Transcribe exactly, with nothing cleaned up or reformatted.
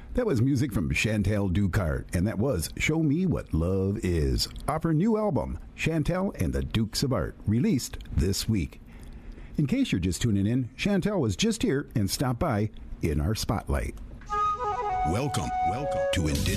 That was music from Chantal Ducart, and that was Show Me What Love Is, off her new album, Chantal and the Dukes of Art, released this week. In case you're just tuning in, Chantal was just here and stopped by in our spotlight. Welcome, welcome to Indigenous